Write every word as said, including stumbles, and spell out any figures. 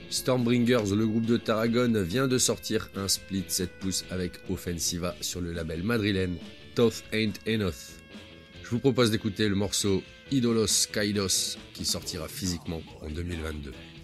Stormbringers, le groupe de Tarragone, vient de sortir un split sept pouces avec Offensiva sur le label madrilène Thoth Ain't Enough. Je vous propose d'écouter le morceau Idolos Kaidos qui sortira physiquement en deux mille vingt-deux.